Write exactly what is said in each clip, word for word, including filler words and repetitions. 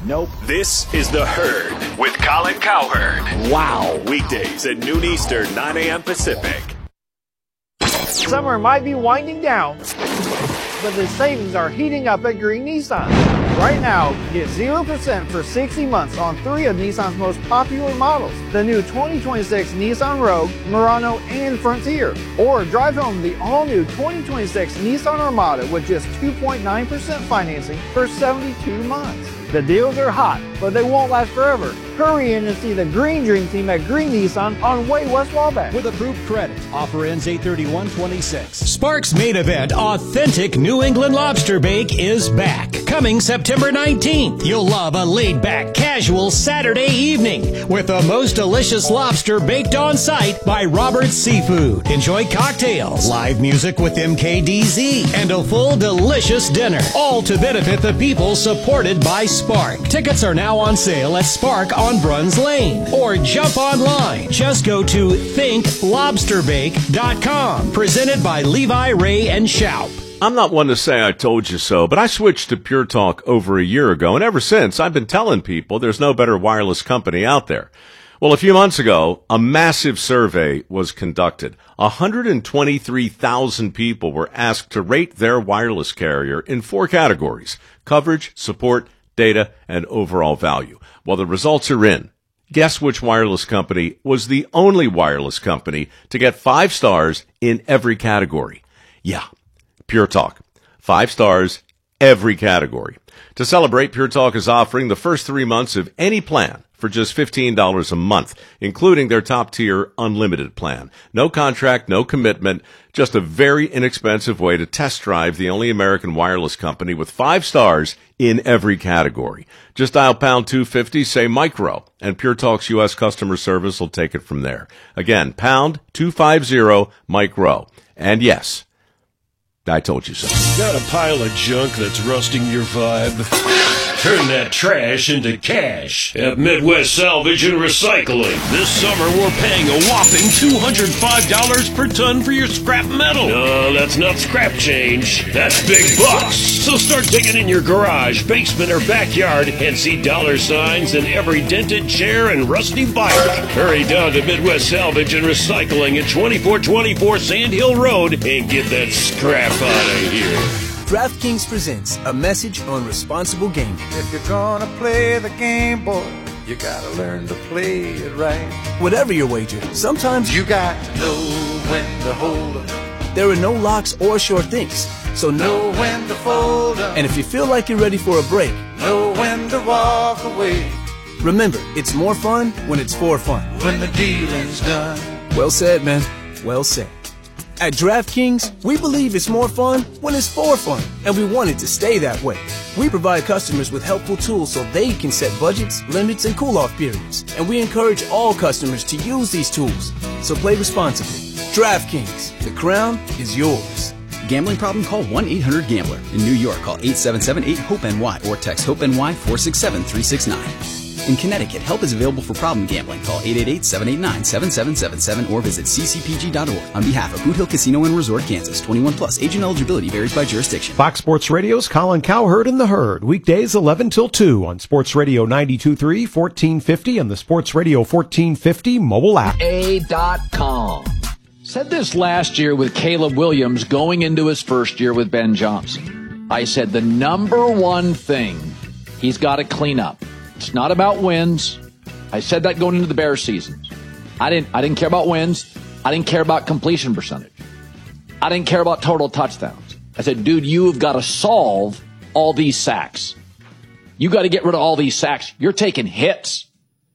Nope. This is The Herd with Colin Cowherd. Wow. Weekdays at noon Eastern, nine a.m. Pacific. Summer might be winding down, but the savings are heating up at Green Nissan. Right now, get zero percent for sixty months on three of Nissan's most popular models. The new twenty twenty-six Nissan Rogue, Murano, and Frontier. Or drive home the all-new twenty twenty-six Nissan Armada with just two point nine percent financing for seventy-two months. The deals are hot, but they won't last forever. Hurry in and see the Green Dream Team at Green Nissan on Way West Wabash. With approved credit. Offer ends eight thirty-one twenty-six. Sparks' main event, Authentic New England Lobster Bake, is back. Coming September nineteenth. You'll love a laid-back, casual Saturday evening with the most delicious lobster baked on site by Robert's Seafood. Enjoy cocktails, live music with M K D Z, and a full delicious dinner. All to benefit the people supported by Spark. Tickets are now on sale at Spark on Bruns Lane. Or jump online. Just go to think lobster bake dot com. Presented by Levi, Ray, and Shoup. I'm not one to say I told you so, but I switched to Pure Talk over a year ago, and ever since, I've been telling people there's no better wireless company out there. Well, a few months ago, a massive survey was conducted. one hundred twenty-three thousand people were asked to rate their wireless carrier in four categories: coverage, support, data, and overall value. Well, the results are in. Guess which wireless company was the only wireless company to get five stars in every category? Yeah, Pure Talk. Five stars, every category. To celebrate, Pure Talk is offering the first three months of any plan for just fifteen dollars a month, including their top-tier unlimited plan. No contract, no commitment, just a very inexpensive way to test drive the only American wireless company with five stars in every category. Just dial pound two fifty, say micro, and Pure Talk's U S customer service will take it from there. Again, pound two fifty, micro. And yes, I told you so. Got a pile of junk that's rusting your vibe? Turn that trash into cash at Midwest Salvage and Recycling. This summer, we're paying a whopping two hundred five dollars per ton for your scrap metal. No, that's not scrap change. That's big bucks. So start digging in your garage, basement, or backyard and see dollar signs in every dented chair and rusty bike. Hurry down to Midwest Salvage and Recycling at twenty-four twenty-four Sand Hill Road and get that scrap out of here. DraftKings presents a message on responsible gaming. If you're gonna play the game, boy, you gotta learn to play it right. Whatever your wager, sometimes you got to know when to hold up. There are no locks or sure things, so know when to fold up. And if you feel like you're ready for a break, know when to walk away. Remember, it's more fun when it's for fun. When the dealing's done. Well said, man. Well said. At DraftKings, we believe it's more fun when it's for fun, and we want it to stay that way. We provide customers with helpful tools so they can set budgets, limits, and cool-off periods, and we encourage all customers to use these tools. So play responsibly. DraftKings, the crown is yours. Gambling problem? Call one eight hundred gambler. In New York, call eight seven seven eight hope N Y or text HOPE-NY four six seven three six nine. In Connecticut, help is available for problem gambling. Call eight eight eight, seven eight nine, seven seven seven seven or visit c c p g dot org. On behalf of Boot Hill Casino and Resort, Kansas, twenty-one plus. Agent eligibility varies by jurisdiction. Fox Sports Radio's Colin Cowherd and the Herd. Weekdays eleven till two on Sports Radio ninety-two point three, fourteen fifty and the Sports Radio fourteen fifty mobile app. A dot com. Said this last year with Caleb Williams going into his first year with Ben Johnson. I said the number one thing he's got to clean up. It's not about wins. I said that going into the Bears season. I didn't I didn't care about wins. I didn't care about completion percentage. I didn't care about total touchdowns. I said, dude, you've got to solve all these sacks. You got to get rid of all these sacks. You're taking hits.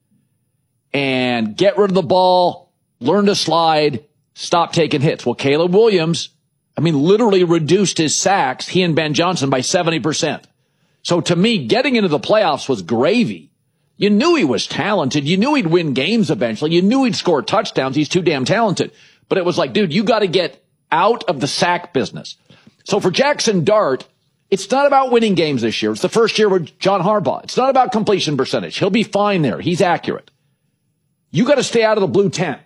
And get rid of the ball, learn to slide, stop taking hits. Well, Caleb Williams, I mean, literally reduced his sacks, he and Ben Johnson, by seventy percent. So to me, getting into the playoffs was gravy. You knew he was talented. You knew he'd win games eventually. You knew he'd score touchdowns. He's too damn talented. But it was like, dude, you got to get out of the sack business. So for Jackson Dart, it's not about winning games this year. It's the first year with John Harbaugh. It's not about completion percentage. He'll be fine there. He's accurate. You got to stay out of the blue tent.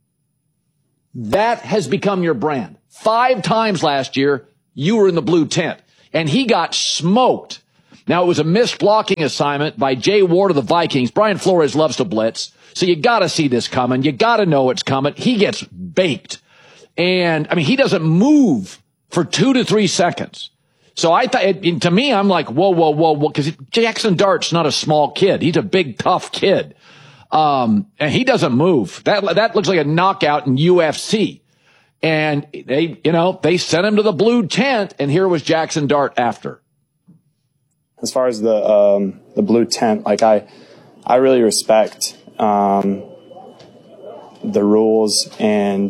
That has become your brand. Five times last year, you were in the blue tent. And he got smoked. Now, it was a missed blocking assignment by Jay Ward of the Vikings. Brian Flores loves to blitz, so you got to see this coming. You got to know it's coming. He gets baked. And, I mean, he doesn't move for two to three seconds. So I thought, it, to me, I'm like, whoa, whoa, whoa, whoa, because Jackson Dart's not a small kid. He's a big, tough kid. Um, and he doesn't move. That, that looks like a knockout in U F C. And they, you know, they sent him to the blue tent, and here was Jackson Dart after. As far as the, um, the blue tent, like I, I really respect, um, the rules and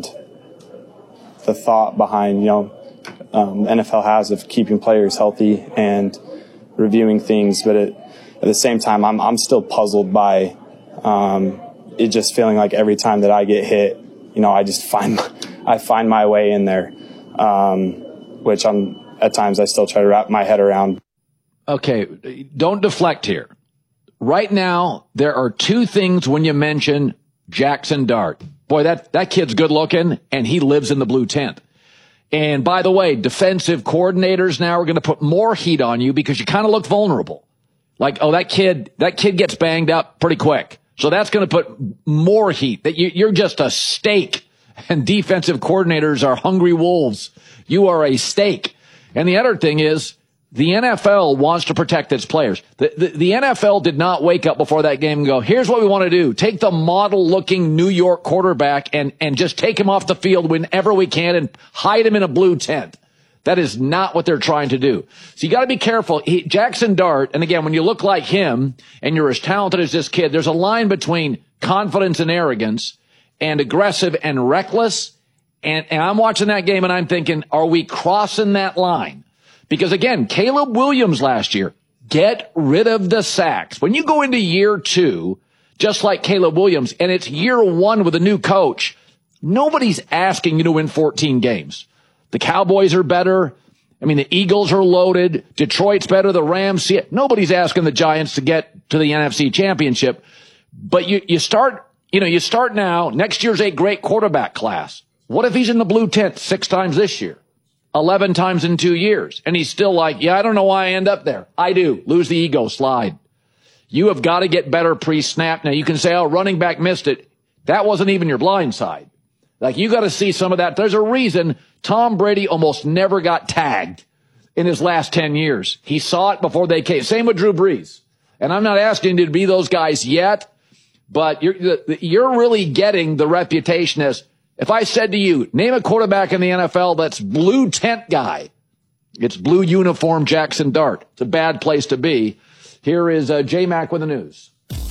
the thought behind, you know, um, the N F L has of keeping players healthy and reviewing things. But it, at the same time, I'm, I'm still puzzled by, um, it just feeling like every time that I get hit, you know, I just find, I find my way in there, um, which I'm, at times I still try to wrap my head around. Okay, don't deflect here. Right now, there are two things when you mention Jackson Dart. Boy, that, that kid's good looking, and he lives in the blue tent. And by the way, defensive coordinators now are going to put more heat on you because you kind of look vulnerable. Like, oh, that kid, that kid gets banged up pretty quick. So that's going to put more heat that you, you're just a steak, and defensive coordinators are hungry wolves. You are a steak. And the other thing is, the N F L wants to protect its players. The, the, the N F L did not wake up before that game and go, here's what we want to do. Take the model-looking New York quarterback and, and just take him off the field whenever we can and hide him in a blue tent. That is not what they're trying to do. So you got to be careful. He, Jackson Dart, and again, when you look like him and you're as talented as this kid, there's a line between confidence and arrogance and aggressive and reckless. And, and I'm watching that game and I'm thinking, are we crossing that line? Because again, Caleb Williams last year, get rid of the sacks. When you go into year two, just like Caleb Williams, and it's year one with a new coach, nobody's asking you to win fourteen games. The Cowboys are better. I mean, the Eagles are loaded. Detroit's better. The Rams see it. Nobody's asking the Giants to get to the N F C Championship. But you, you start, you know, you start now. Next year's a great quarterback class. What if he's in the blue tent six times this year? eleven times in two years. And he's still like, yeah, I don't know why I end up there. I do. Lose the ego, slide. You have got to get better pre-snap. Now, you can say, oh, running back missed it. That wasn't even your blind side. Like, you got to see some of that. There's a reason Tom Brady almost never got tagged in his last ten years. He saw it before they came. Same with Drew Brees. And I'm not asking you to be those guys yet, but you're, you're really getting the reputation as, if I said to you, name a quarterback in the N F L that's blue tent guy, it's blue uniform Jackson Dart. It's a bad place to be. Here is uh, J-Mac with the news.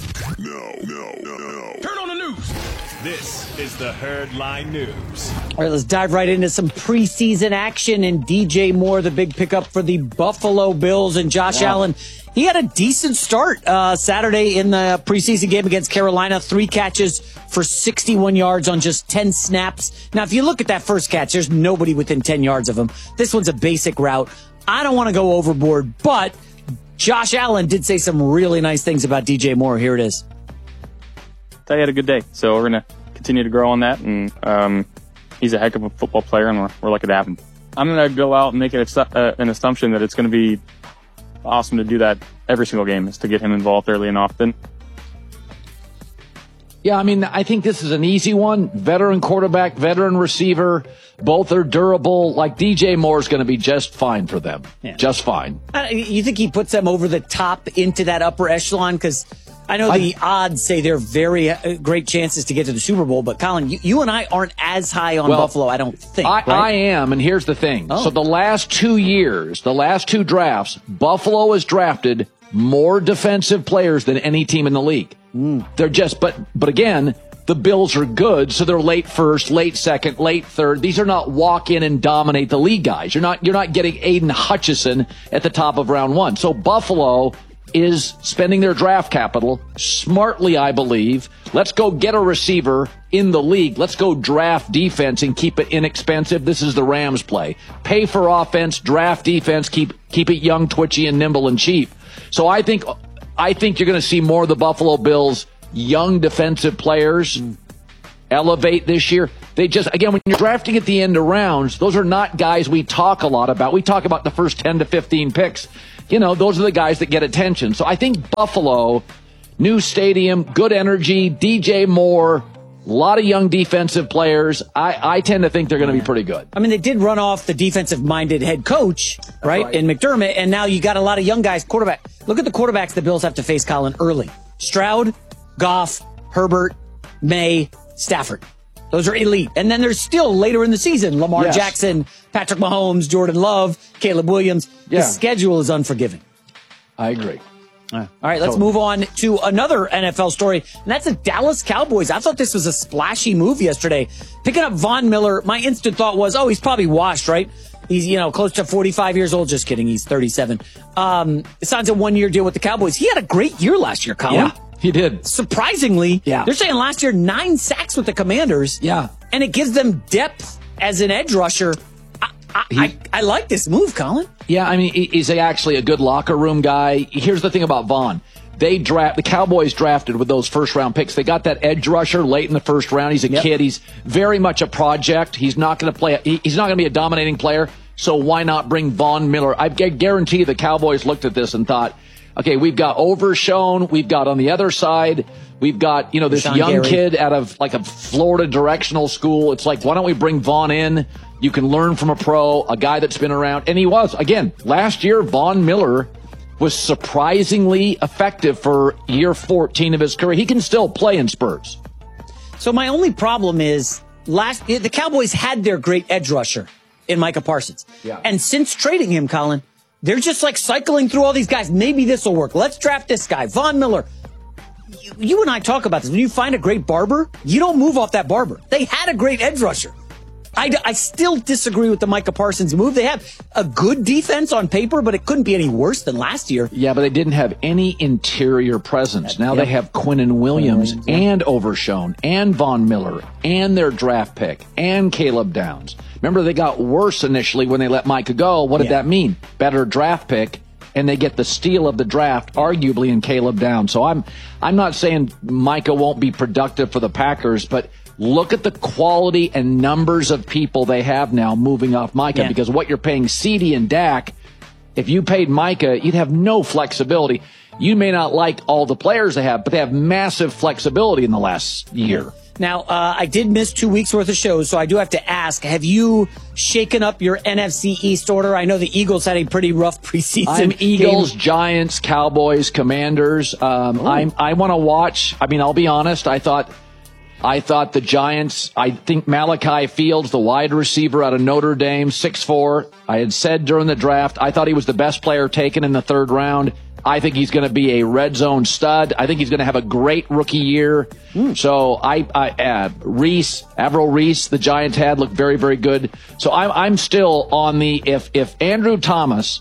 No, no, no, no. Turn on the news. This is the Herd Line News. All right, let's dive right into some preseason action. And D J Moore, the big pickup for the Buffalo Bills, and Josh wow. Allen. He had a decent start uh, Saturday in the preseason game against Carolina. Three catches for sixty-one yards on just ten snaps. Now, if you look at that first catch, there's nobody within ten yards of him. This one's a basic route. I don't want to go overboard, but Josh Allen did say some really nice things about D J Moore. Here it is. He had a good day, so we're going to continue to grow on that. And um, he's a heck of a football player, and we're, we're lucky to have him. I'm going to go out and make it a, uh, an assumption that it's going to be awesome to do that every single game, is to get him involved early and often. Yeah, I mean, I think this is an easy one. Veteran quarterback, veteran receiver, both are durable. Like, D J Moore's going to be just fine for them. Yeah. Just fine. Uh, you think he puts them over the top into that upper echelon? Because I know the I, odds say they're very uh, great chances to get to the Super Bowl, but Colin, you, you and I aren't as high on well, Buffalo, I don't think. I, right? I am, and here's the thing. Oh. So the last two years, the last two drafts, Buffalo has drafted more defensive players than any team in the league. Mm. They're just, but but again, the Bills are good, so they're late first, late second, late third. These are not walk in and dominate the league guys. You're not you're not getting Aiden Hutchinson at the top of round one. So Buffalo is spending their draft capital smartly, I believe. Let's go get a receiver in the league. Let's go draft defense and keep it inexpensive. This is the Rams play. Pay for offense, draft defense, keep keep it young, twitchy, and nimble and cheap. So I think I think you're going to see more of the Buffalo Bills young defensive players elevate this year. They just, again, when you're drafting at the end of rounds, those are not guys we talk a lot about. We talk about the first ten to fifteen picks. You know, those are the guys that get attention. So I think Buffalo, new stadium, good energy, D J Moore, a lot of young defensive players. I, I tend to think they're going to be pretty good. I mean, they did run off the defensive-minded head coach, right, right, in McDermott, and now you got a lot of young guys. Quarterback. Look at the quarterbacks the Bills have to face, Colin, early. Stroud, Goff, Herbert, May, Stafford. Those are elite. And then there's still later in the season, Lamar yes. Jackson, Patrick Mahomes, Jordan Love, Caleb Williams. Yeah. The schedule is unforgiving. I agree. All right, let's move on to another N F L story, and that's the Dallas Cowboys. I thought this was a splashy move yesterday. Picking up Von Miller, my instant thought was, oh, he's probably washed, right? He's, you know, close to forty-five years old. Just kidding. He's thirty-seven. Um, signs a one-year deal with the Cowboys. He had a great year last year, Colin. Yeah, he did. Surprisingly, yeah. They're saying last year, nine sacks with the Commanders. Yeah. And it gives them depth as an edge rusher. I, I, he, I, I like this move, Colin. Yeah, I mean, he's actually a good locker room guy. Here's the thing about Vaughn. They draft the Cowboys drafted with those first round picks. They got that edge rusher late in the first round. He's a yep. kid. He's very much a project. He's not going to play. He, he's not going to be a dominating player. So why not bring Von Miller? I guarantee the Cowboys looked at this and thought, okay, we've got Overshown. We've got on the other side, we've got, you know, this Sean young Gary. kid out of like a Florida directional school. It's like, why don't we bring Vaughn in? You can learn from a pro, a guy that's been around. And he was, again, last year, Von Miller was surprisingly effective for year fourteen of his career. He can still play in spurts. So my only problem is last the Cowboys had their great edge rusher in Micah Parsons. Yeah. And since trading him, Colin, they're just like cycling through all these guys. Maybe this will work. Let's draft this guy, Von Miller. You, you and I talk about this. When you find a great barber, you don't move off that barber. They had a great edge rusher. I, I still disagree with the Micah Parsons move. They have a good defense on paper, but it couldn't be any worse than last year. Yeah, but they didn't have any interior presence. Now yep. they have Quinnen Williams Williams and yeah. Overshown and Von Miller and their draft pick and Caleb Downs. Remember, they got worse initially when they let Micah go. What did yeah. that mean? Better draft pick, and they get the steal of the draft, arguably, in Caleb Downs. So I'm, I'm not saying Micah won't be productive for the Packers, but look at the quality and numbers of people they have now moving off Micah, yeah. because what you're paying CeeDee and Dak, if you paid Micah, you'd have no flexibility. You may not like all the players they have, but they have massive flexibility in the last year. Now, uh, I did miss two weeks worth of shows, so I do have to ask, have you shaken up your N F C East order? I know the Eagles had a pretty rough preseason. I'm Eagles, game. Giants, Cowboys, Commanders. Um, I'm, I want to watch. I mean, I'll be honest. I thought I thought the Giants, I think Malachi Fields, the wide receiver out of Notre Dame, six foot four. I had said during the draft, I thought he was the best player taken in the third round. I think he's going to be a red zone stud. I think he's going to have a great rookie year. Mm. So I, I uh, Reese, Avril Reese, the Giants had looked very, very good. So I'm, I'm still on the, if, if Andrew Thomas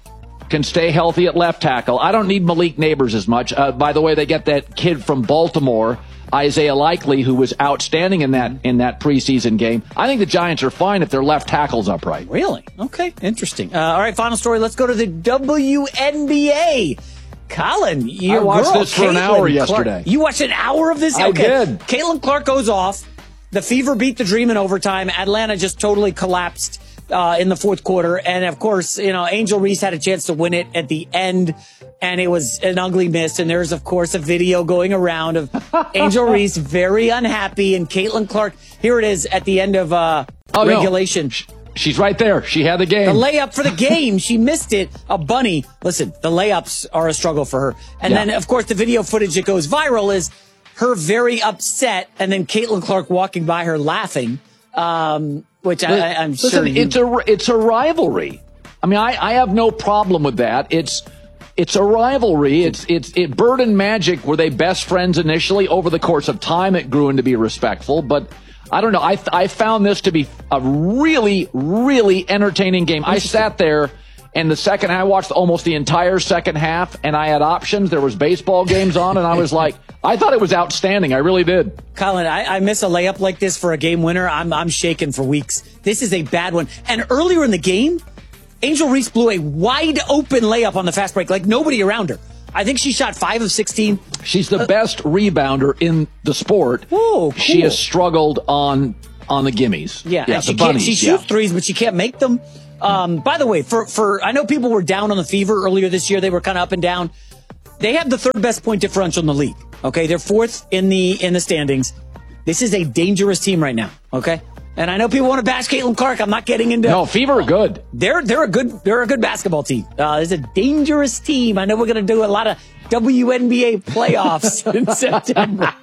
can stay healthy at left tackle, I don't need Malik Neighbors as much. Uh, by the way, they get that kid from Baltimore, Isaiah Likely, who was outstanding in that in that preseason game. I think the Giants are fine if their left tackle's upright. Really? Okay, interesting. Uh, all right, final story. Let's go to the W N B A. Colin, you watched girl, this for Caitlin an hour Clark. yesterday. You watched an hour of this? I okay. did. Caitlin Clark goes off. The Fever beat the Dream in overtime. Atlanta just totally collapsed uh, in the fourth quarter. And, of course, you know, Angel Reese had a chance to win it at the end, and it was an ugly miss. And there's, of course, a video going around of Angel Reese very unhappy, and Caitlin Clark. Here it is at the end of uh, oh, regulation. No. She's right there. She had the game. The layup for the game. She missed it. A bunny. Listen, the layups are a struggle for her. And yeah. then, of course, the video footage that goes viral is her very upset, and then Caitlin Clark walking by her laughing, um, which I, I'm Listen, sure you... it's a it's a rivalry. I mean, I, I have no problem with that. It's it's a rivalry. It's it's it. Bird and Magic, were they best friends initially? Over the course of time, it grew into be respectful, but I don't know. I I found this to be a really, really entertaining game. I sat there, and the second I watched almost the entire second half, and I had options. There was baseball games on, and I was like, I thought it was outstanding. I really did. Colin, I, I miss a layup like this for a game winner. I'm I'm shaking for weeks. This is a bad one. And earlier in the game, Angel Reese blew a wide open layup on the fast break, like nobody around her. I think she shot five of sixteen. She's the uh, best rebounder in the sport. Oh, cool. She has struggled on on the gimmies. Yeah, yeah and she the can't, bunnies. she yeah. shoots threes, but she can't make them. Um, by the way, for, for I know people were down on the Fever earlier this year. They were kind of up and down. They have the third best point differential in the league. Okay, they're fourth in the in the standings. This is a dangerous team right now. Okay, and I know people want to bash Caitlin Clark. I'm not getting into. No, Fever are good. They're they're a good they're a good basketball team. Uh, it's a dangerous team. I know we're going to do a lot of W N B A playoffs in September.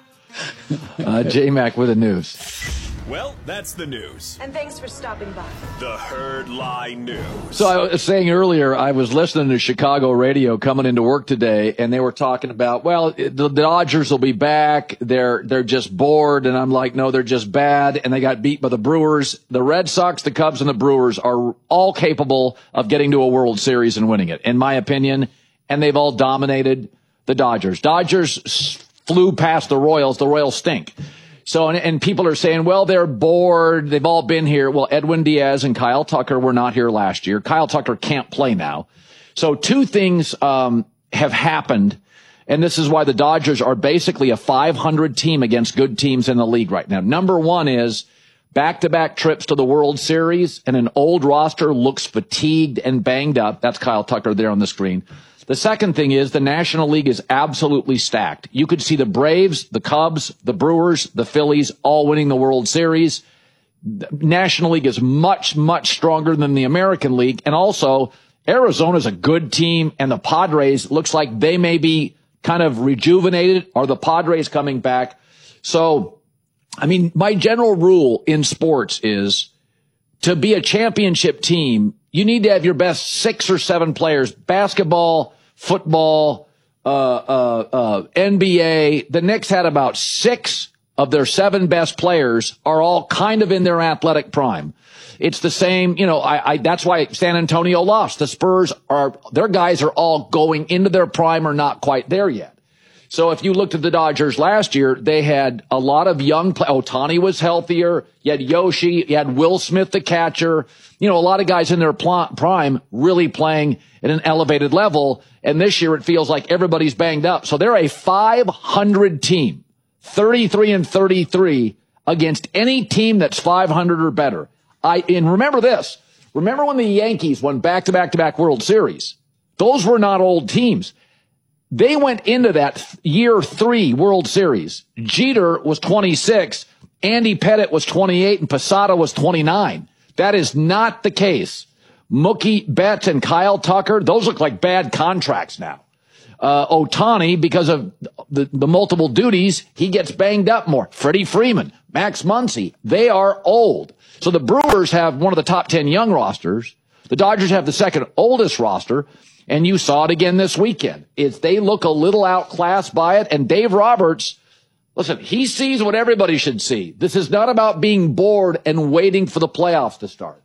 Uh, J-Mac with the news. Well, that's the news. And thanks for stopping by. The Herd Lie News. So I was saying earlier, I was listening to Chicago radio coming into work today, and they were talking about, well, the Dodgers will be back. They're they're just bored, and I'm like, no, they're just bad, and they got beat by the Brewers. The Red Sox, the Cubs, and the Brewers are all capable of getting to a World Series and winning it, in my opinion, and they've all dominated the Dodgers. Dodgers flew past the Royals. The Royals stink. So, and, and people are saying, well, they're bored. They've all been here. Well, Edwin Diaz and Kyle Tucker were not here last year. Kyle Tucker can't play now. So two things um, have happened, and this is why the Dodgers are basically a five hundred team against good teams in the league right now. Number one is back-to-back trips to the World Series, and an old roster looks fatigued and banged up. That's Kyle Tucker there on the screen. The second thing is the National League is absolutely stacked. You could see the Braves, the Cubs, the Brewers, the Phillies all winning the World Series. The National League is much, much stronger than the American League. And also, Arizona's a good team, and the Padres looks like they may be kind of rejuvenated. Are the Padres coming back? So, I mean, my general rule in sports is to be a championship team, you need to have your best six or seven players, basketball, football, uh, uh, uh, N B A. The Knicks had about six of their seven best players are all kind of in their athletic prime. It's the same, you know, I, I, that's why San Antonio lost. The Spurs are, their guys are all going into their prime or not quite there yet. So if you looked at the Dodgers last year, they had a lot of young play. Ohtani was healthier. You had Yoshi. You had Will Smith, the catcher. You know, a lot of guys in their pl- prime really playing at an elevated level. And this year it feels like everybody's banged up. So they're a five hundred team, thirty-three and thirty-three against any team that's five hundred or better. I, and remember this. Remember when the Yankees won back-to-back-to-back World Series? Those were not old teams. They went into that year three World Series. Jeter was twenty-six, Andy Pettitte was twenty-eight, and Posada was twenty-nine. That is not the case. Mookie Betts and Kyle Tucker, those look like bad contracts now. Uh, Ohtani, because of the, the multiple duties, he gets banged up more. Freddie Freeman, Max Muncy, they are old. So the Brewers have one of the top ten young rosters. The Dodgers have the second oldest roster. And you saw it again this weekend. It's, they look a little outclassed by it. And Dave Roberts, listen, he sees what everybody should see. This is not about being bored and waiting for the playoffs to start.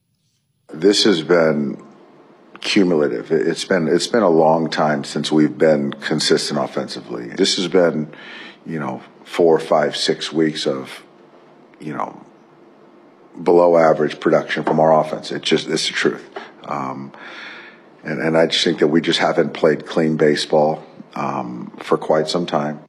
This has been cumulative. It's been, it's been a long time since we've been consistent offensively. This has been, you know, four, five, six weeks of, you know, below average production from our offense. It's just, it's the truth. Um, And, and I just think that we just haven't played clean baseball um, for quite some time.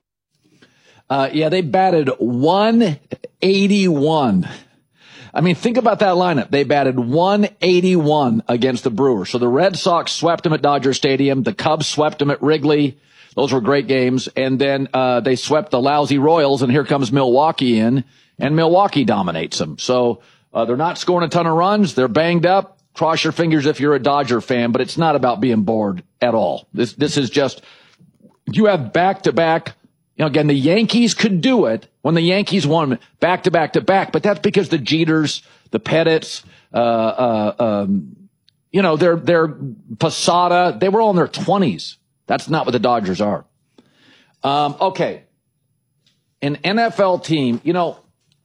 Uh, yeah, they batted one eighty-one. I mean, think about that lineup. They batted one eighty-one against the Brewers. So the Red Sox swept them at Dodger Stadium. The Cubs swept them at Wrigley. Those were great games. And then uh, they swept the lousy Royals, and here comes Milwaukee in, and Milwaukee dominates them. So uh, they're not scoring a ton of runs. They're banged up. Cross your fingers if you're a Dodger fan, but it's not about being bored at all. This this is just, you have back-to-back. You know, again, the Yankees could do it when the Yankees won back-to-back-to-back, but that's because the Jeters, the Petitts, uh, uh, um, you know, they're, they're Posada, they were all in their twenties. That's not what the Dodgers are. Um, okay. An N F L team, you know,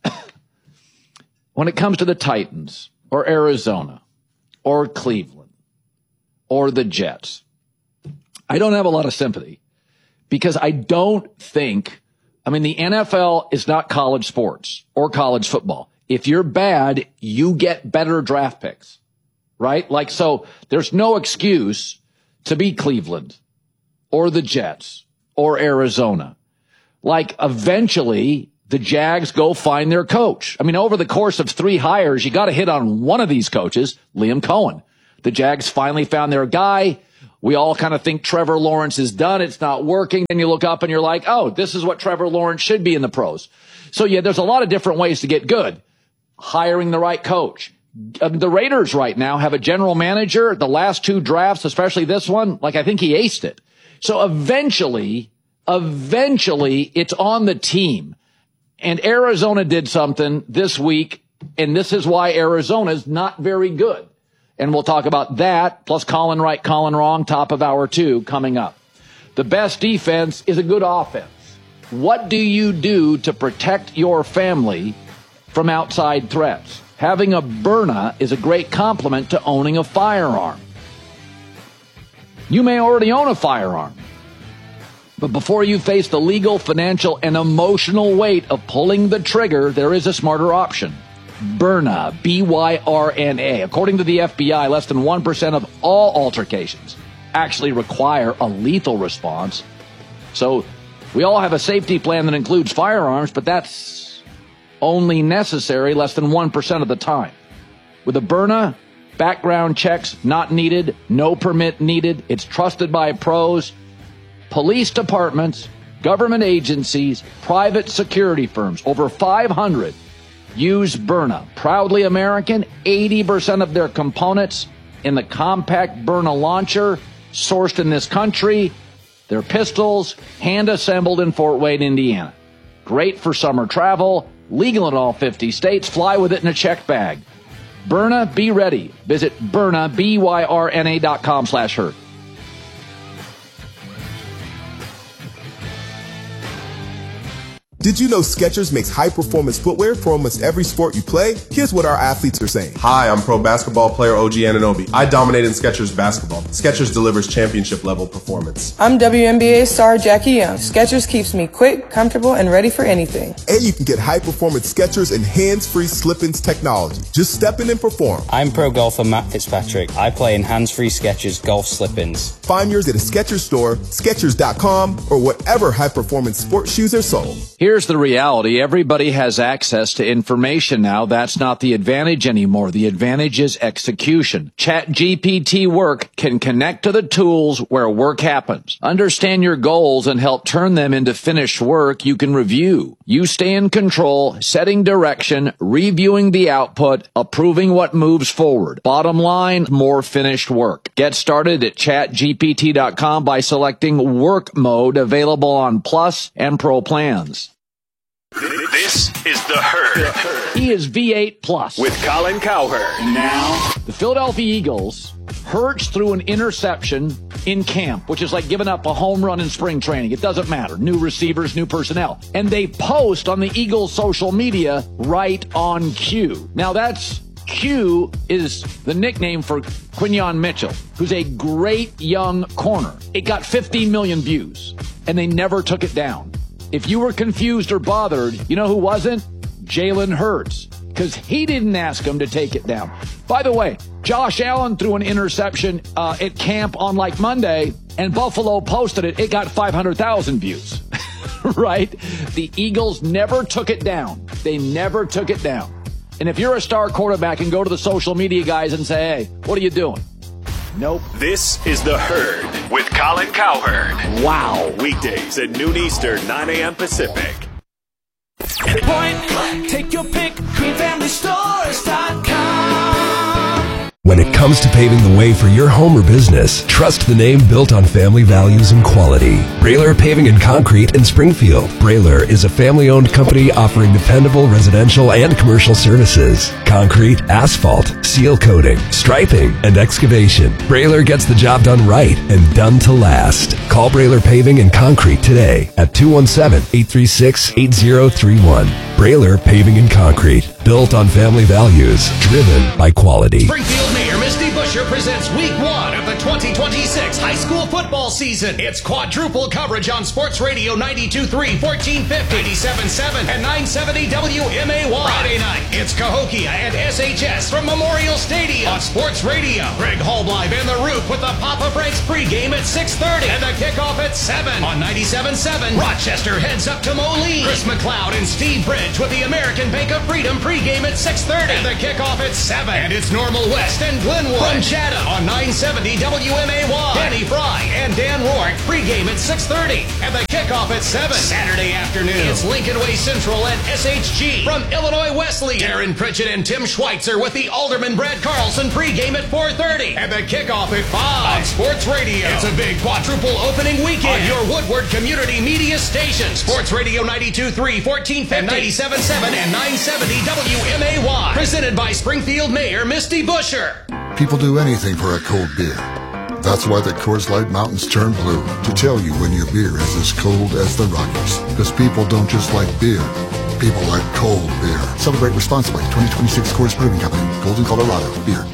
when it comes to the Titans or Arizona, or Cleveland, or the Jets, I don't have a lot of sympathy because I don't think, I mean, the N F L is not college sports or college football. If you're bad, you get better draft picks, right? Like, so there's no excuse to be Cleveland or the Jets or Arizona. Like, eventually the Jags go find their coach. I mean, over the course of three hires, you got to hit on one of these coaches, Liam Cohen. The Jags finally found their guy. We all kind of think Trevor Lawrence is done. It's not working. Then you look up and you're like, oh, this is what Trevor Lawrence should be in the pros. So, yeah, there's a lot of different ways to get good. Hiring the right coach. I mean, the Raiders right now have a general manager. The last two drafts, especially this one, like I think he aced it. So eventually, eventually it's on the team. And Arizona did something this week, and this is why Arizona's not very good. And we'll talk about that, plus Colin right, Colin wrong, top of hour two coming up. The best defense is a good offense. What do you do to protect your family from outside threats? Having a Byrna is a great complement to owning a firearm. You may already own a firearm. But before you face the legal, financial, and emotional weight of pulling the trigger, there is a smarter option. Byrna, B Y R N A. According to the F B I, less than one percent of all altercations actually require a lethal response. So we all have a safety plan that includes firearms, but that's only necessary less than one percent of the time. With a Byrna, background checks not needed, no permit needed. It's trusted by pros. Police departments, government agencies, private security firms, over five hundred use Byrna. Proudly American, eighty percent of their components in the compact Byrna launcher, sourced in this country. Their pistols, hand-assembled in Fort Wayne, Indiana. Great for summer travel, legal in all fifty states, fly with it in a check bag. Byrna, be ready. Visit Byrna, B Y R N A dot com slash hurt. Did you know Skechers makes high-performance footwear for almost every sport you play? Here's what our athletes are saying. Hi, I'm pro basketball player O G Anunoby. I dominate in Skechers basketball. Skechers delivers championship-level performance. I'm W N B A star Jackie Young. Skechers keeps me quick, comfortable, and ready for anything. And you can get high-performance Skechers and hands-free slip-ins technology. Just step in and perform. I'm pro golfer Matt Fitzpatrick. I play in hands-free Skechers golf slip-ins. Find yours at a Skechers store, Skechers dot com, or whatever high-performance sports shoes are sold. Here's the reality. Everybody has access to information now. That's not the advantage anymore. The advantage is execution. ChatGPT Work can connect to the tools where work happens. Understand your goals and help turn them into finished work you can review. You stay in control, setting direction, reviewing the output, approving what moves forward. Bottom line, more finished work. Get started at chat G P T dot com by selecting Work Mode, available on Plus and Pro plans. This is The Herd. He is V eight Plus. With Colin Cowherd. And now, the Philadelphia Eagles, Hurts threw an interception in camp, which is like giving up a home run in spring training. It doesn't matter. New receivers, new personnel. And they post on the Eagles' social media, right on cue. Now, that's Q is the nickname for Quinyon Mitchell, who's a great young corner. It got fifteen million views, and they never took it down. If you were confused or bothered, you know who wasn't? Jalen Hurts, because he didn't ask him to take it down. By the way, Josh Allen threw an interception uh, at camp on like Monday, and Buffalo posted it. It got five hundred thousand views, right? The Eagles never took it down. They never took it down. And if you're a star quarterback and go to the social media guys and say, hey, what are you doing? Nope. This is The Herd with Colin Cowherd. Wow. Weekdays at noon Eastern, nine a.m. Pacific. Point, take your pick, green family stores dot com. When it comes to paving the way for your home or business, trust the name built on family values and quality. Brailer Paving and Concrete in Springfield. Brailer is a family-owned company offering dependable residential and commercial services. Concrete, asphalt, seal coating, striping, and excavation. Brailer gets the job done right and done to last. Call Brailer Paving and Concrete today at two one seven, eight three six, eight zero three one. Brailer Paving and Concrete. Built on family values, driven by quality. Springfield Mayor Misty Busher presents week one of the twenty twenty twenty-six high school football season. It's quadruple coverage on Sports Radio ninety-two point three, fourteen fifty, eighty-seven point seven, and nine seventy W M A Y. Friday night, it's Cahokia and S H S from Memorial Stadium on Sports Radio. Greg Holblive and The Roof with the Papa Breaks pregame at six thirty and the kickoff at seven on ninety-seven point seven. Rochester heads up to Moline. Chris McLeod and Steve Bridge with the American Bank of Freedom pregame at six thirty and the kickoff at seven. And it's Normal West and Glenwood from Chatham on nine seventy W M A Y. Danny Fry and Dan Rourke pregame at six thirty and the kickoff at seven. Saturday afternoon, it's Lincoln Way Central and S H G from Illinois Wesleyan. Darren Pritchett and Tim Schweitzer with the Alderman Brad Carlson pregame at four thirty and the kickoff at five on Sports Radio. It's a big quadruple opening weekend on your Woodward Community Media station. Sports Radio ninety-two point three, fourteen fifty, ninety-seven point seven, and nine seventy W M A Y. Presented by Springfield Mayor Misty Busher. People do anything for a cold beer. That's why the Coors Light Mountains turn blue, to tell you when your beer is as cold as the Rockies. Because people don't just like beer, people like cold beer. Celebrate responsibly. twenty twenty-six Coors Brewing Company, Golden, Colorado. Beer.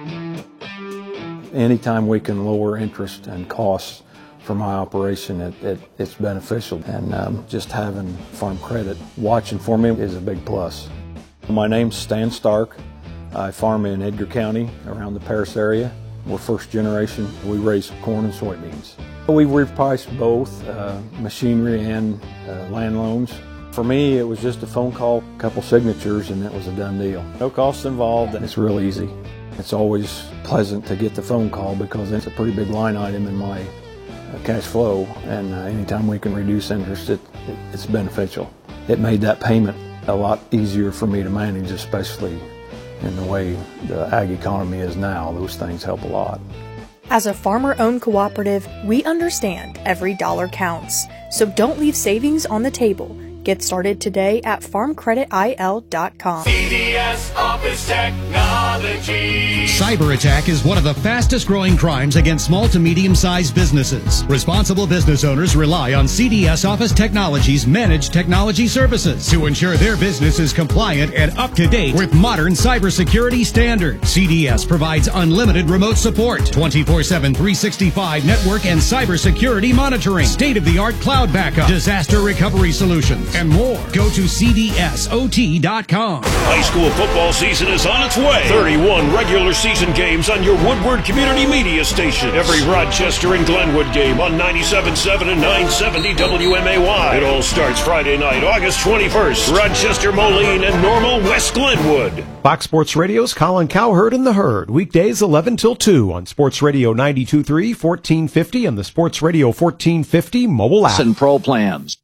Anytime we can lower interest and costs for my operation, it, it, it's beneficial. And um, just having Farm Credit watching for me is a big plus. My name's Stan Stark. I farm in Edgar County, around the Paris area. We're first generation. We raise corn and soybeans. We've repriced both uh, machinery and uh, land loans. For me, it was just a phone call, a couple signatures, and it was a done deal. No costs involved, and it's real easy. It's always pleasant to get the phone call because it's a pretty big line item in my uh, cash flow, and uh, anytime we can reduce interest, it, it, it's beneficial. It made that payment a lot easier for me to manage, especially in the way the ag economy is now. Those things help a lot. As a farmer-owned cooperative, we understand every dollar counts. So don't leave savings on the table. Get started today at farm credit I L dot com. C D S Office Technology. Cyber attack is one of the fastest growing crimes against small to medium-sized businesses. Responsible business owners rely on C D S Office Technology's managed technology services to ensure their business is compliant and up to date with modern cybersecurity standards. C D S provides unlimited remote support, twenty-four seven, three sixty-five network and cybersecurity monitoring, state-of-the-art cloud backup, disaster recovery solutions, and more. Go to C D S O T dot com. High school football season is on its way. thirty-one regular season games on your Woodward Community Media station. Every Rochester and Glenwood game on ninety-seven point seven and nine seventy W M A Y. It all starts Friday night, August twenty-first. Rochester, Moline, and Normal West Glenwood. Fox Sports Radio's Colin Cowherd and the Herd. Weekdays eleven till two on Sports Radio ninety-two point three, fourteen fifty, and the Sports Radio fourteen fifty mobile app. And Pro Plans.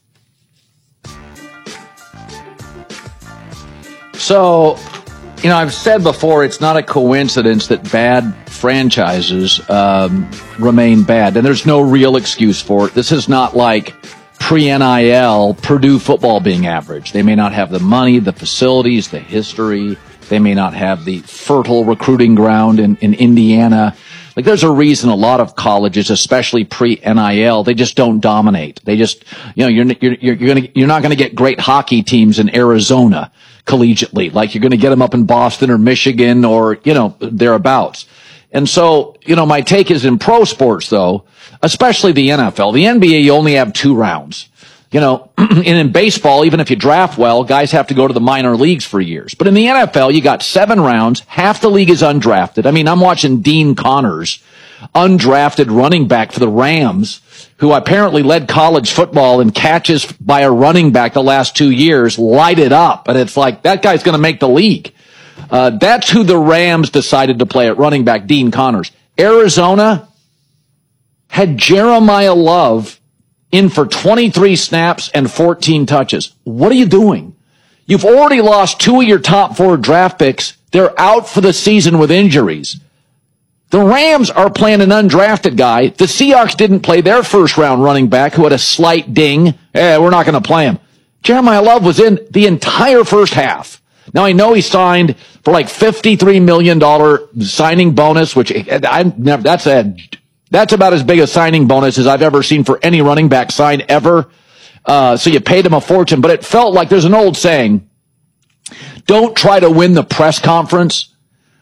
So, you know, I've said before, it's not a coincidence that bad franchises um, remain bad, and there's no real excuse for it. This is not like pre-N I L Purdue football being average. They may not have the money, the facilities, the history. They may not have the fertile recruiting ground in, in Indiana. Like, there's a reason a lot of colleges, especially pre-N I L, they just don't dominate. They just, you know, you're you're you're gonna you're not going to get great hockey teams in Arizona collegiately, like you're going to get them up in Boston or Michigan or, you know, thereabouts. And so, you know, my take is in pro sports, though, especially the N F L, the N B A, you only have two rounds. You know, and in baseball, even if you draft well, guys have to go to the minor leagues for years. But in the N F L, you got seven rounds. Half the league is undrafted. I mean, I'm watching Dean Connors, undrafted running back for the Rams, who apparently led college football in catches by a running back the last two years, light it up. And it's like, that guy's going to make the league. Uh, that's who the Rams decided to play at running back, Dean Connors. Arizona had Jeremiah Love in for twenty-three snaps and fourteen touches. What are you doing? You've already lost two of your top four draft picks. They're out for the season with injuries. The Rams are playing an undrafted guy. The Seahawks didn't play their first round running back who had a slight ding. Eh, we're not going to play him. Jeremiah Love was in the entire first half. Now, I know he signed for like fifty-three million dollars signing bonus, which I never, that's a, That's about as big a signing bonus as I've ever seen for any running back sign ever. Uh, so you paid him a fortune, but it felt like there's an old saying, don't try to win the press conference.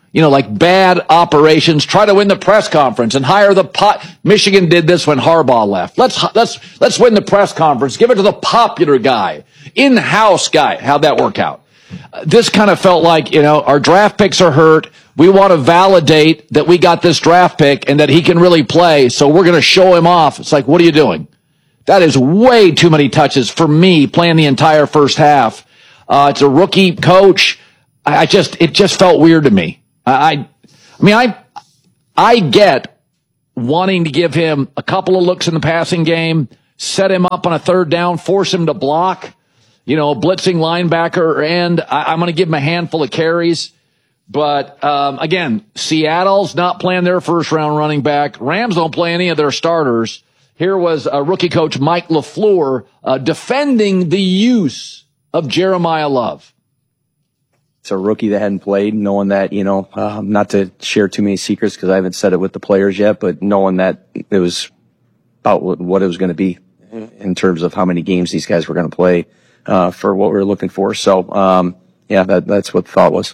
You know, like bad operations, try to win the press conference and hire the pot. Michigan did this when Harbaugh left. Let's, let's, let's win the press conference. Give it to the popular guy, in-house guy. How'd that work out? Uh, this kind of felt like, you know, our draft picks are hurt. We want to validate that we got this draft pick and that he can really play. So we're going to show him off. It's like, what are you doing? That is way too many touches for me playing the entire first half. Uh, it's a rookie coach. I, I just, it just felt weird to me. I, I mean, I, I get wanting to give him a couple of looks in the passing game, set him up on a third down, force him to block, you know, blitzing linebacker, and I, I'm going to give him a handful of carries. But, um, again, Seattle's not playing their first round running back. Rams don't play any of their starters. Here was a rookie coach, Mike LaFleur, uh, defending the use of Jeremiah Love. It's a rookie that hadn't played, knowing that, you know, uh, not to share too many secrets because I haven't said it with the players yet, but knowing that it was about what it was going to be in terms of how many games these guys were going to play uh, for what we were looking for. So, um, yeah, that, that's what the thought was.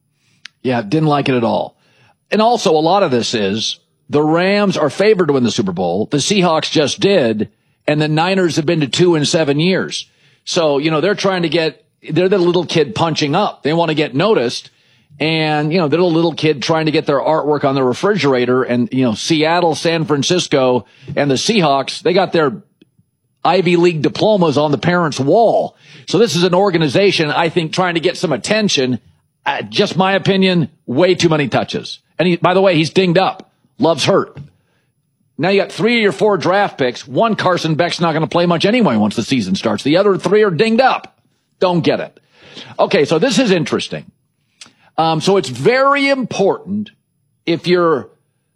Yeah, didn't like it at all. And also, a lot of this is the Rams are favored to win the Super Bowl. The Seahawks just did, and the Niners have been to two in seven years. So, you know, they're trying to get, they're the little kid punching up. They want to get noticed. And, you know, they're the little kid trying to get their artwork on the refrigerator. And, you know, Seattle, San Francisco, and the Seahawks, they got their Ivy League diplomas on the parents' wall. So this is an organization, I think, trying to get some attention. Uh, just my opinion, way too many touches. And he, by the way, he's dinged up. Love's hurt. Now you got three of your four draft picks. One, Carson Beck's not going to play much anyway once the season starts. The other three are dinged up. Don't get it. Okay, so this is interesting. Um, so it's very important if you're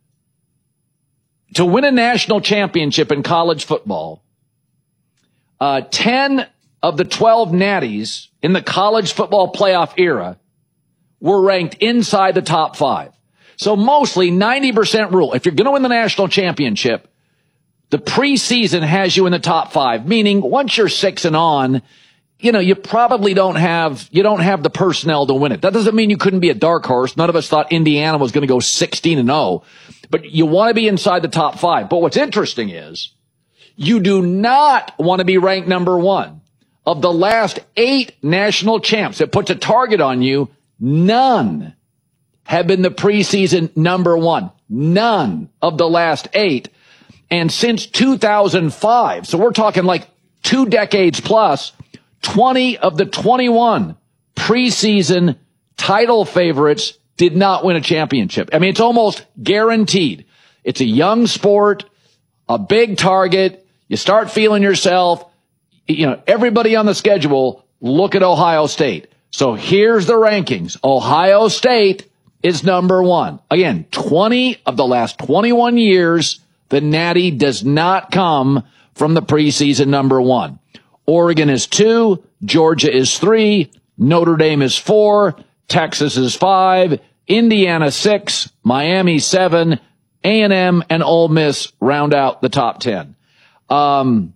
to win a national championship in college football. Uh, ten of the twelve natties in the college football playoff era were ranked inside the top five. So mostly ninety percent rule. If you're going to win the national championship, the preseason has you in the top five, meaning once you're six and on, you know, you probably don't have, you don't have the personnel to win it. That doesn't mean you couldn't be a dark horse. None of us thought Indiana was going to go sixteen and oh, but you want to be inside the top five. But what's interesting is you do not want to be ranked number one. Of the last eight national champs, it puts a target on you. None have been the preseason number one. None of the last eight. And since two thousand five, so we're talking like two decades plus, twenty of the twenty-one preseason title favorites did not win a championship. I mean, it's almost guaranteed. It's a young sport, a big target. You start feeling yourself. You know, everybody on the schedule, look at Ohio State. So here's the rankings. Ohio State is number one. Again, twenty of the last twenty-one years, the Natty does not come from the preseason number one. Oregon is two, Georgia is three, Notre Dame is four, Texas is five, Indiana six, Miami seven, A and M and Ole Miss round out the top ten. Um,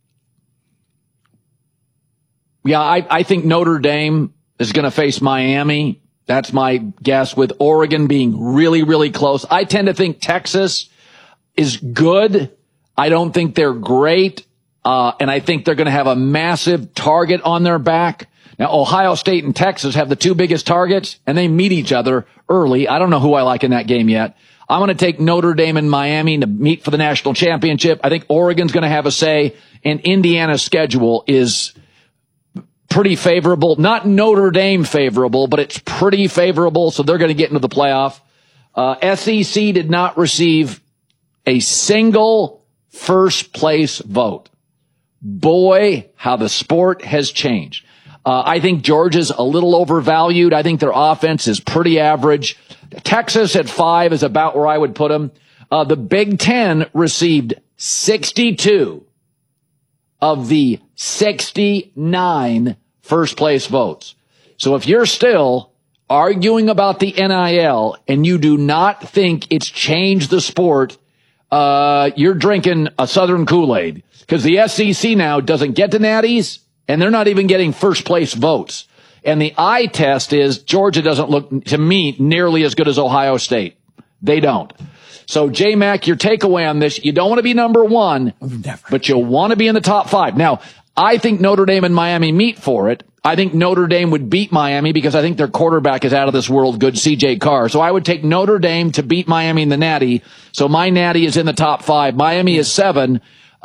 yeah, I, I think Notre Dame is going to face Miami. That's my guess, with Oregon being really, really close. I tend to think Texas is good. I don't think they're great. Uh, and I think they're going to have a massive target on their back. Now, Ohio State and Texas have the two biggest targets, and they meet each other early. I don't know who I like in that game yet. I'm going to take Notre Dame and Miami to meet for the national championship. I think Oregon's going to have a say, and Indiana's schedule is pretty favorable. Not Notre Dame favorable, but it's pretty favorable, so they're going to get into the playoff. Uh, S E C did not receive a single first place vote. Boy, how the sport has changed. Uh, I think Georgia's a little overvalued. I think their offense is pretty average. Texas at five is about where I would put them. Uh, the Big Ten received sixty-two of the sixty-nine first place votes. So if you're still arguing about the N I L and you do not think it's changed the sport, uh, you're drinking a Southern Kool-Aid, because the S E C now doesn't get to natties and they're not even getting first place votes. And the eye test is Georgia doesn't look, to me, nearly as good as Ohio State. They don't. So, J-Mac, your takeaway on this, you don't want to be number one, Never. but you want to be in the top five. Now, I think Notre Dame and Miami meet for it. I think Notre Dame would beat Miami because I think their quarterback is out of this world good, C J Carr. So I would take Notre Dame to beat Miami in the Natty. So my Natty is in the top five. Miami is seven.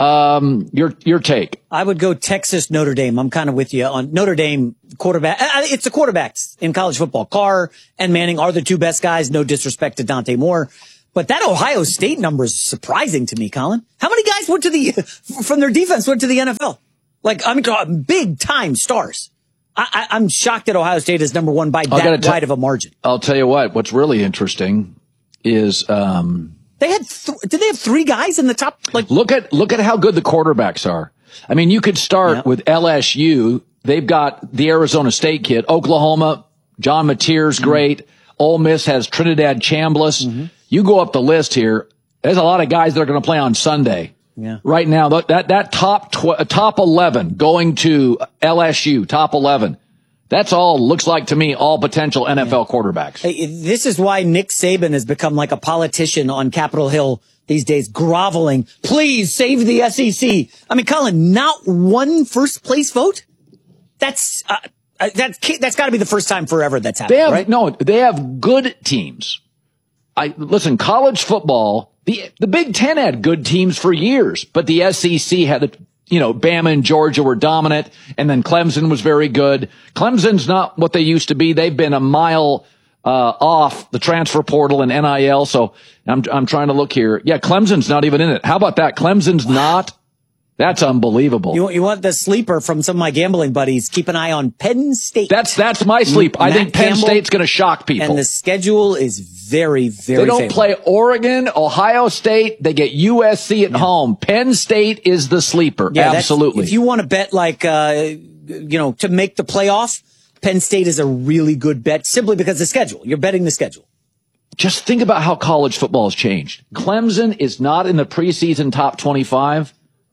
Um, your, your take. I would go Texas, Notre Dame. I'm kind of with you on Notre Dame quarterback. It's the quarterbacks in college football. Carr and Manning are the two best guys. No disrespect to Dante Moore. But that Ohio State number is surprising to me, Colin. How many guys went to the, from their defense went to the N F L? Like, I mean, big time stars. I, I, I'm shocked that Ohio State is number one by that wide of a margin. I'll tell you what, what's really interesting is, um, They had, th- did they have three guys in the top? Like, look at, look at how good the quarterbacks are. I mean, you could start yeah. with L S U. They've got the Arizona State kid, Oklahoma, John Mateer's mm-hmm. great. Ole Miss has Trinidad Chambliss. Mm-hmm. You go up the list here. There's a lot of guys that are going to play on Sunday. Yeah. Right now, that, that top, tw- top eleven going to L S U, top eleven. That's all, looks like to me, all potential N F L yeah. quarterbacks. Hey, this is why Nick Saban has become like a politician on Capitol Hill these days, groveling. Please save the S E C. I mean, Colin, not one first place vote? That's, uh, that's, that's gotta be the first time forever that's happened, they have, right? No, they have good teams. I, listen, college football, the, the Big Ten had good teams for years, but the S E C had the, you know, Bama and Georgia were dominant, and then Clemson was very good. Clemson's not what they used to be. They've been a mile uh off the transfer portal and N I L, so I'm I'm trying to look here. Yeah, Clemson's not even in it. How about that? Clemson's wow. not? That's unbelievable. You, you want the sleeper from some of my gambling buddies. Keep an eye on Penn State. That's that's my sleep. Matt I think Penn Campbell, State's going to shock people. And the schedule is very, very They don't favorable. play Oregon, Ohio State. They get U S C at yeah. home. Penn State is the sleeper. Yeah, absolutely. If you want to bet like, uh, you know, to make the playoff, Penn State is a really good bet simply because of the schedule. You're betting the schedule. Just think about how college football has changed. Clemson is not in the preseason top twenty-five.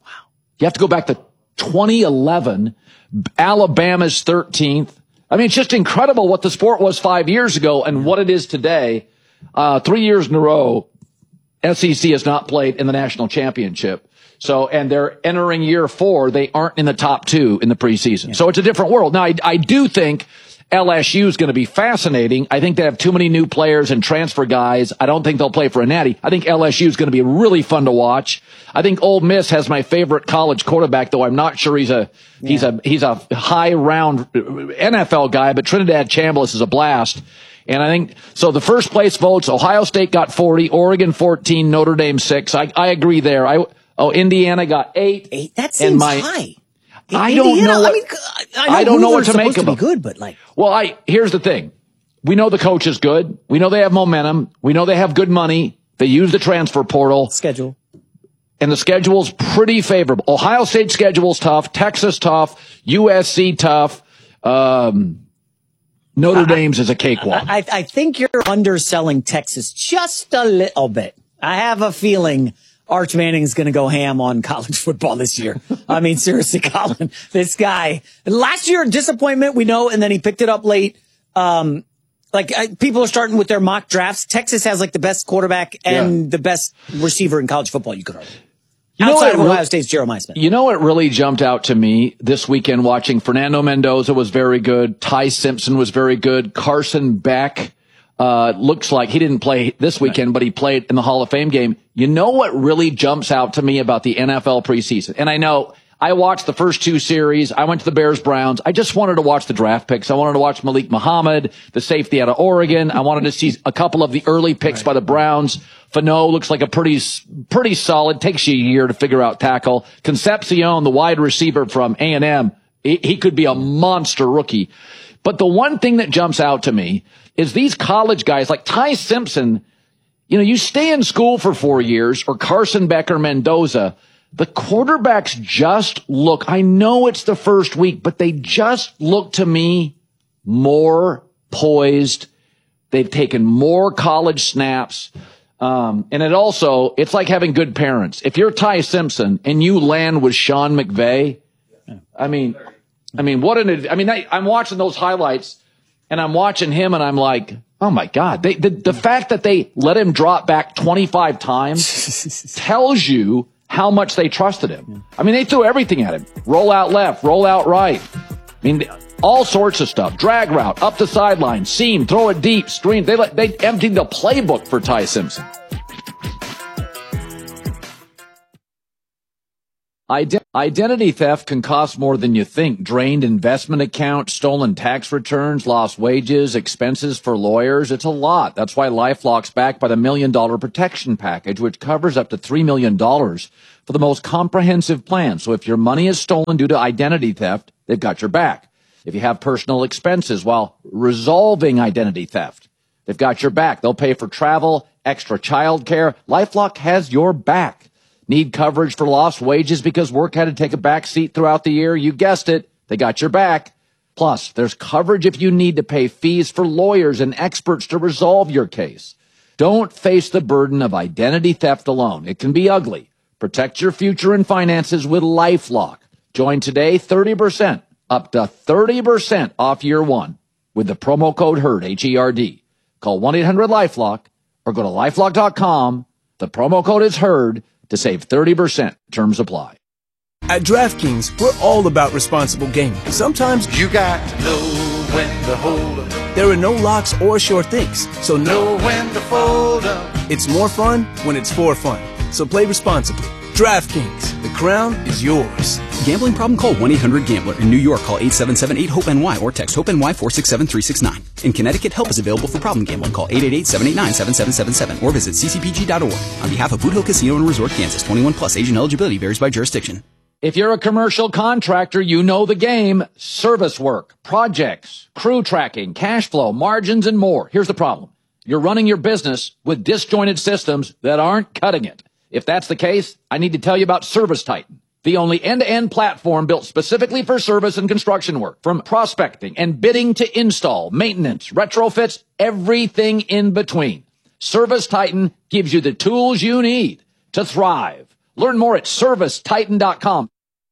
You have to go back to twenty eleven. Alabama's thirteenth. I mean, it's just incredible what the sport was five years ago and what it is today. Uh, three years in a row, S E C has not played in the national championship. So, and they're entering year four. They aren't in the top two in the preseason. Yeah. So it's a different world. Now, I, I do think L S U is going to be fascinating. I think they have too many new players and transfer guys. I don't think they'll play for a natty. I think L S U is going to be really fun to watch. I think Ole Miss has my favorite college quarterback, though I'm not sure he's a yeah. he's a he's a high round N F L guy. But Trinidad Chambliss is a blast. And I think so. The first place votes: Ohio State got forty, Oregon fourteen, Notre Dame six. I I agree there. I oh Indiana got eight. Eight. That seems my, high. I Indiana, don't know. What, I mean, I, know I don't know what to make of them. Be good, but like, well, I here's the thing: we know the coach is good. We know they have momentum. We know they have good money. They use the transfer portal schedule, and the schedule's pretty favorable. Ohio State schedule's tough. Texas tough. U S C tough. Um, Notre I, Dame's is a cakewalk. I, I think you're underselling Texas just a little bit. I have a feeling Arch Manning's going to go ham on college football this year. I mean, seriously, Colin, this guy, last year, disappointment, we know, and then he picked it up late. Um, like, I, people are starting with their mock drafts. Texas has like the best quarterback and yeah. the best receiver in college football, you could argue. You know Outside of really, Ohio State's Jeremiah Smith. You know what really jumped out to me this weekend watching? Fernando Mendoza was very good. Ty Simpson was very good. Carson Beck. Uh, looks like he didn't play this weekend, but he played in the Hall of Fame game. You know what really jumps out to me about the N F L preseason? And I know I watched the first two series. I went to the Bears Browns. I just wanted to watch the draft picks. I wanted to watch Malik Muhammad, the safety out of Oregon. I wanted to see a couple of the early picks right. by the Browns. Fano looks like a pretty, pretty solid. Takes you a year to figure out tackle. Concepcion, the wide receiver from A and M, he, he could be a monster rookie. But the one thing that jumps out to me is these college guys like Ty Simpson. You know, you stay in school for four years or Carson Beck or Mendoza. The quarterbacks just look, I know it's the first week, but they just look to me more poised. They've taken more college snaps. Um, and it also, it's like having good parents. If you're Ty Simpson and you land with Sean McVay, I mean, I mean, what an, I mean, I, I'm watching those highlights and I'm watching him and I'm like, oh my God, they, the, the fact that they let him drop back twenty-five times tells you how much they trusted him. I mean, they threw everything at him. Roll out left, roll out right. I mean, all sorts of stuff. Drag route, up the sideline, seam, throw it deep, screen. They let, they emptied the playbook for Ty Simpson. Ident- identity theft can cost more than you think. Drained investment accounts, stolen tax returns, lost wages, expenses for lawyers. It's a lot. That's why LifeLock's backed by the Million Dollar Protection Package, which covers up to three million dollars for the most comprehensive plan. So if your money is stolen due to identity theft, they've got your back. If you have personal expenses while resolving identity theft, they've got your back. They'll pay for travel, extra child care. LifeLock has your back. Need coverage for lost wages because work had to take a back seat throughout the year? You guessed it. They got your back. Plus, there's coverage if you need to pay fees for lawyers and experts to resolve your case. Don't face the burden of identity theft alone. It can be ugly. Protect your future and finances with LifeLock. Join today, thirty percent, up to thirty percent off year one with the promo code HERD, H E R D. Call one eight hundred LifeLock or go to lifelock dot com. The promo code is HERD to save thirty percent. Terms apply. At DraftKings, we're all about responsible gaming. Sometimes You got to know when to hold up. there are no locks or sure things, so Know when to fold up. It's more fun when it's for fun. So play responsibly. DraftKings, the crown is yours. Gambling problem? Call one eight hundred gambler. In New York, call eight seven seven eight hope N Y or text HOPE-NY four six seven three six nine. In Connecticut, help is available for problem gambling. Call eight eight eight seven eight nine seven seven seven seven or visit c c p g dot org. On behalf of Boot Hill Casino and Resort, Kansas, twenty-one plus, age and eligibility varies by jurisdiction. If you're a commercial contractor, you know the game. Service work, projects, crew tracking, cash flow, margins, and more. Here's the problem. You're running your business with disjointed systems that aren't cutting it. If that's the case, I need to tell you about ServiceTitan, the only end-to-end platform built specifically for service and construction work. From prospecting and bidding to install, maintenance, retrofits, everything in between. ServiceTitan gives you the tools you need to thrive. Learn more at service titan dot com.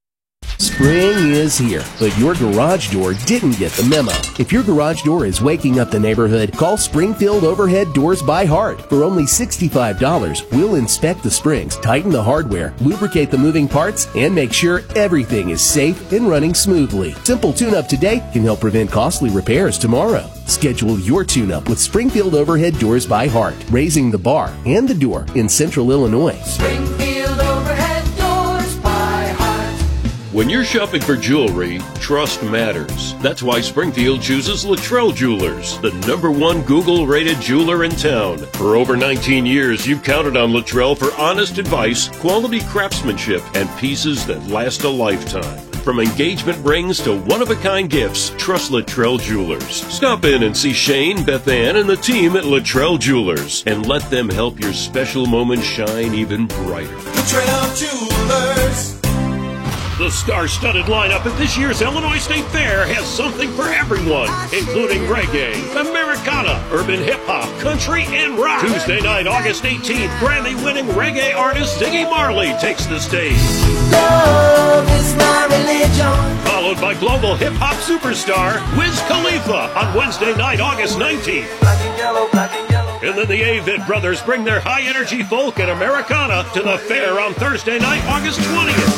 Spring is here, but your garage door didn't get the memo. If your garage door is waking up the neighborhood, call Springfield Overhead Doors by Heart. For only sixty-five dollars, we'll inspect the springs, tighten the hardware, lubricate the moving parts, and make sure everything is safe and running smoothly. Simple tune-up today can help prevent costly repairs tomorrow. Schedule your tune-up with Springfield Overhead Doors by Heart, raising the bar and the door in Central Illinois. Springfield Overhead Doors by Heart. When you're shopping for jewelry, trust matters. That's why Springfield chooses Luttrell Jewelers, the number one Google-rated jeweler in town. For over nineteen years, you've counted on Luttrell for honest advice, quality craftsmanship, and pieces that last a lifetime. From engagement rings to one-of-a-kind gifts, trust Luttrell Jewelers. Stop in and see Shane, Beth Ann, and the team at Luttrell Jewelers, and let them help your special moment shine even brighter. Luttrell Jewelers. The star-studded lineup at this year's Illinois State Fair has something for everyone, including reggae, Americana, urban hip-hop, country, and rock. Tuesday night, August eighteenth, Grammy-winning reggae artist Ziggy Marley takes the stage. Love is my religion. Followed by global hip-hop superstar Wiz Khalifa on Wednesday night, August nineteenth. Black and yellow, black and yellow. And then the A-Vid Brothers bring their high-energy folk and Americana to the fair on Thursday night, August twentieth.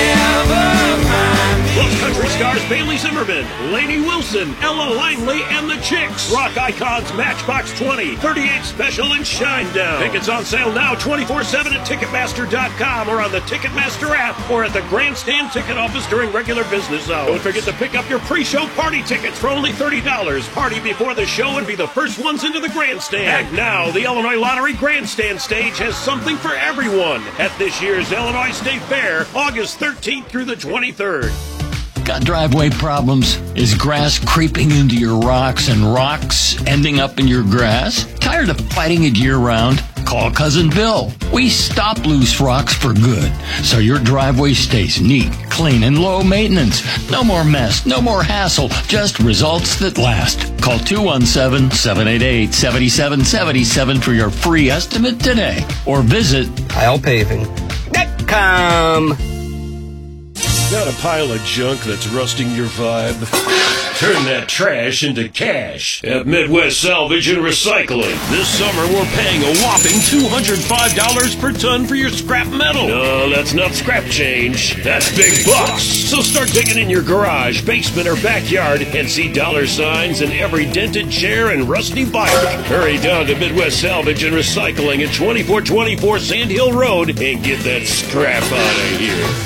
Plus country stars Bailey Zimmerman, Lainey Wilson, Ella Langley, and the Chicks. Rock icons Matchbox twenty, thirty-eight Special, and Shinedown. Tickets on sale now twenty-four seven at Ticketmaster dot com or on the Ticketmaster app or at the Grandstand ticket office during regular business hours. Don't forget to pick up your pre-show party tickets for only thirty dollars. Party before the show and be the first ones into the Grandstand. And now, the Illinois Lottery Grandstand stage has something for everyone at this year's Illinois State Fair, August thirteenth through the twenty-third. Got driveway problems? Is grass creeping into your rocks and rocks ending up in your grass? Tired of fighting it year-round? Call Cousin Bill. We stop loose rocks for good, so your driveway stays neat, clean, and low maintenance. No more mess, no more hassle, just results that last. Call two one seven, seven eight eight, seven seven seven seven for your free estimate today, or visit Kyle Paving dot com. Got a pile of junk that's rusting your vibe? Turn that trash into cash at Midwest Salvage and Recycling. This summer, we're paying a whopping two hundred five dollars per ton for your scrap metal. No, that's not scrap change. That's big bucks. So start digging in your garage, basement, or backyard and see dollar signs in every dented chair and rusty bike. Hurry down to Midwest Salvage and Recycling at twenty-four twenty-four Sand Hill Road and get that scrap out of here.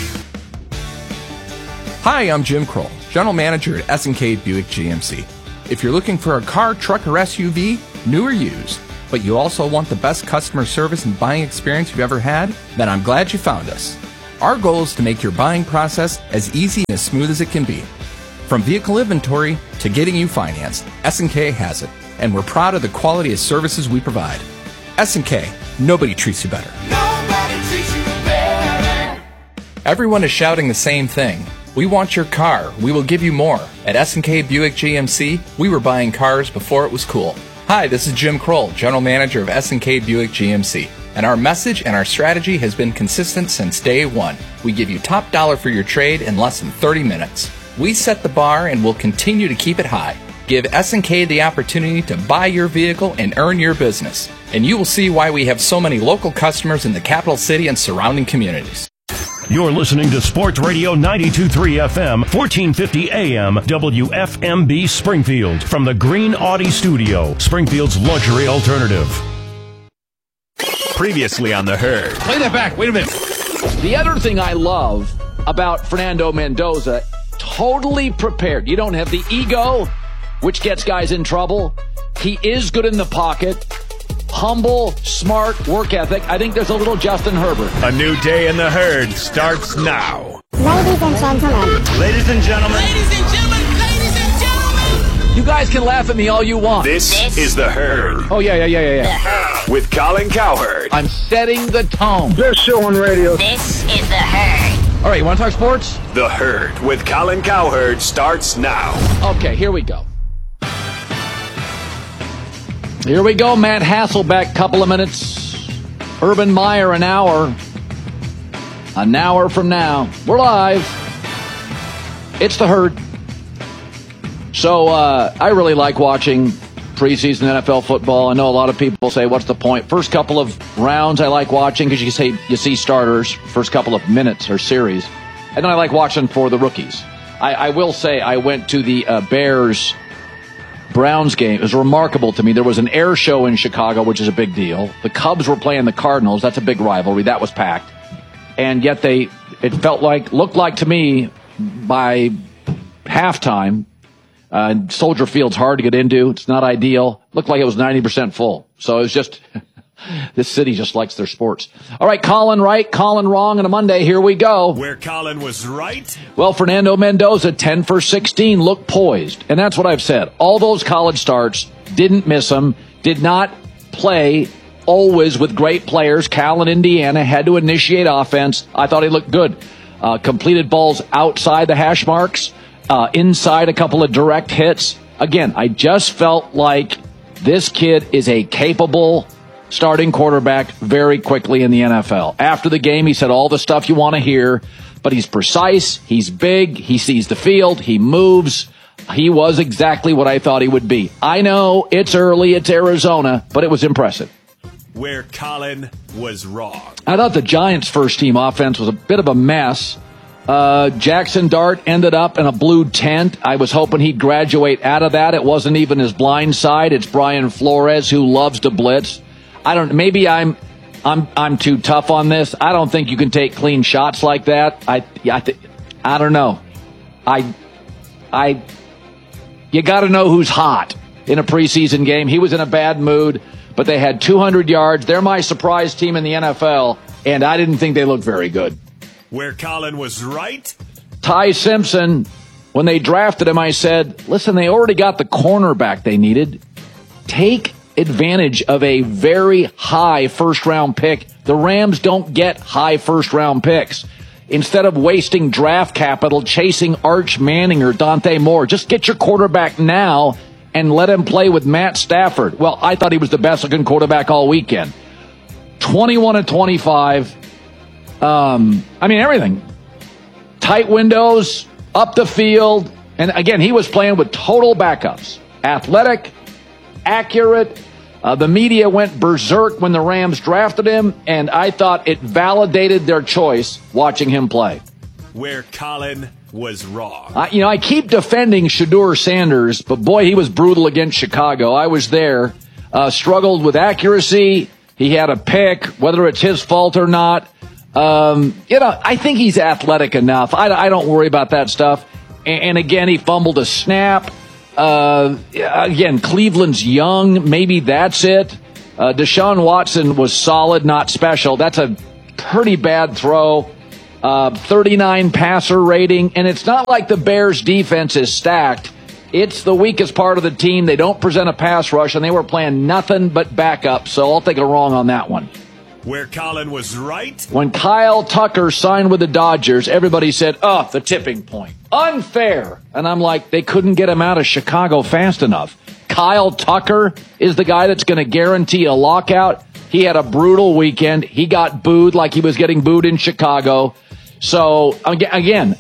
Hi, I'm Jim Kroll, General Manager at S and K Buick G M C. If you're looking for a car, truck, or S U V, new or used, but you also want the best customer service and buying experience you've ever had, then I'm glad you found us. Our goal is to make your buying process as easy and as smooth as it can be. From vehicle inventory to getting you financed, S and K has it, and we're proud of the quality of services we provide. S and K, nobody treats you better. Nobody treats you better. Everyone is shouting the same thing. We want your car. We will give you more. At S and K Buick G M C, we were buying cars before it was cool. Hi, this is Jim Kroll, General Manager of S and K Buick G M C. And our message and our strategy has been consistent since day one. We give you top dollar for your trade in less than thirty minutes. We set the bar and will continue to keep it high. Give S and K the opportunity to buy your vehicle and earn your business. And you will see why we have so many local customers in the capital city and surrounding communities. You're listening to Sports Radio ninety-two point three F M, fourteen fifty A M, W F M B Springfield. From the Green Audi Studio, Springfield's luxury alternative. Previously on The Herd. Play that back. Wait a minute. The other thing I love about Fernando Mendoza, totally prepared. You don't have the ego, which gets guys in trouble. He is good in the pocket. Humble, smart, work ethic. I think there's a little Justin Herbert. A new day in The Herd starts now. Ladies and gentlemen. Ladies and gentlemen. Ladies and gentlemen. Ladies and gentlemen. You guys can laugh at me all you want. This, this is The Herd. Oh, yeah, yeah, yeah, yeah, yeah. The Herd. With Colin Cowherd. I'm setting the tone. Best show on radio. This is The Herd. All right, you want to talk sports? The Herd with Colin Cowherd starts now. Okay, here we go. Here we go, Matt Hasselbeck, couple of minutes. Urban Meyer, an hour. An hour from now. We're live. It's The Herd. So, uh, I really like watching preseason N F L football. I know a lot of people say, what's the point? First couple of rounds I like watching because you say you see starters. First couple of minutes or series. And then I like watching for the rookies. I, I will say I went to the uh, Bears Browns game. It was remarkable to me. There was an air show in Chicago, which is a big deal. The Cubs were playing the Cardinals. That's a big rivalry. That was packed. And yet they, it felt like, looked like to me by halftime, uh, Soldier Field's hard to get into. It's not ideal. Looked like it was ninety percent full. So it was just, this city just likes their sports. All right, Colin right, Colin wrong on a Monday. Here we go. Where Colin was right. Well, Fernando Mendoza, ten for sixteen, looked poised. And that's what I've said. All those college starts, didn't miss them, did not play always with great players. Cal and Indiana had to initiate offense. I thought he looked good. Uh, completed balls outside the hash marks, uh, inside a couple of direct hits. Again, I just felt like this kid is a capable starting quarterback very quickly in the N F L. After the game, he said all the stuff you want to hear, but he's precise, he's big, he sees the field, he moves. He was exactly what I thought he would be. I know it's early, it's Arizona, but it was impressive. Where Colin was wrong. I thought the Giants' first-team offense was a bit of a mess. Uh, Jackson Dart ended up in a blue tent. I was hoping he'd graduate out of that. It wasn't even his blind side. It's Brian Flores, who loves to blitz. I don't. Maybe I'm, I'm, I'm too tough on this. I don't think you can take clean shots like that. I, I, th- I don't know. I, I, you got to know who's hot in a preseason game. He was in a bad mood, but they had two hundred yards. They're my surprise team in the N F L, and I didn't think they looked very good. Where Colin was right. Ty Simpson, when they drafted him, I said, listen, they already got the cornerback they needed. Take advantage of a very high first-round pick. The Rams don't get high first-round picks. Instead of wasting draft capital chasing Arch Manning or Dante Moore, just get your quarterback now and let him play with Matt Stafford. Well, I thought he was the best-looking quarterback all weekend. twenty-one of twenty-five. Um, I mean, everything. tight windows, up the field. And again, he was playing with total backups. Athletic, accurate. Uh, the media went berserk when the Rams drafted him, and I thought it validated their choice watching him play. Where Colin was wrong. Uh, you know, I keep defending Shedeur Sanders, but boy, he was brutal against Chicago. I was there. Uh, struggled with accuracy. He had a pick, whether it's his fault or not. Um, you know, I think he's athletic enough. I, I don't worry about that stuff. And, and again, he fumbled a snap. Uh, again, Cleveland's young. Maybe that's it. Uh, Deshaun Watson was solid, not special. That's a pretty bad throw. Uh, thirty-nine passer rating. And it's not like the Bears defense is stacked. It's the weakest part of the team. They don't present a pass rush, and they were playing nothing but backup. So I'll take a wrong on that one. Where Colin was right. When Kyle Tucker signed with the Dodgers, everybody said, oh, the tipping point. Unfair. And I'm like, they couldn't get him out of Chicago fast enough. Kyle Tucker is the guy that's going to guarantee a lockout. He had a brutal weekend. He got booed like he was getting booed in Chicago. So, again,